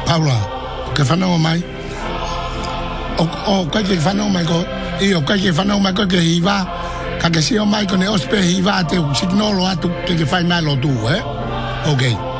Paula, ke whanau mai. O kai ke whanau mai ko, o kai ke whanau mai ko ke hiwa, ka ke sio mai ko ne ospe hiwa te signolo atu ke whai mai lo tu, Okay.